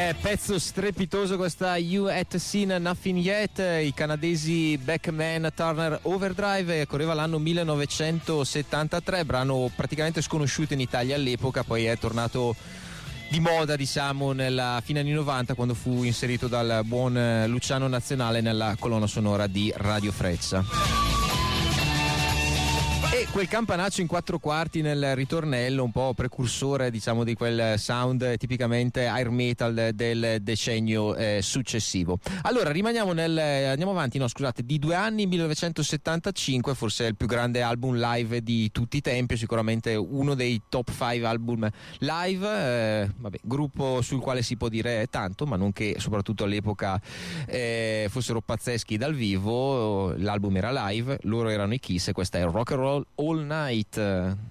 Pezzo strepitoso questa You Ain't Seen Nothing Yet. I canadesi Beckman Turner Overdrive, correva l'anno 1973, brano praticamente sconosciuto in Italia all'epoca, poi è tornato di moda, diciamo, nella fine anni 90, quando fu inserito dal buon Luciano Nazionale nella colonna sonora di Radio Freccia. E quel campanaccio in 4/4 nel ritornello, un po' precursore, diciamo, di quel sound tipicamente air metal del decennio successivo. Allora andiamo avanti, no scusate, di 2 anni, 1975, forse è il più grande album live di tutti i tempi, sicuramente uno dei top 5 album live, gruppo sul quale si può dire tanto, ma non che soprattutto all'epoca fossero pazzeschi dal vivo. L'album era live, loro erano i Kiss e questa è Rock and Roll All Night.